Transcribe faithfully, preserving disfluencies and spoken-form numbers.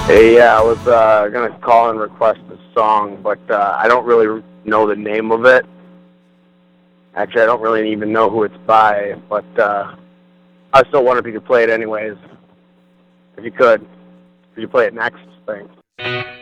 Hey, yeah, I was uh, gonna call and request a song, but uh, I don't really know the name of it. Actually, I don't really even know who it's by, but uh, I still wonder if you could play it anyways. If you could, if you play it next, thanks.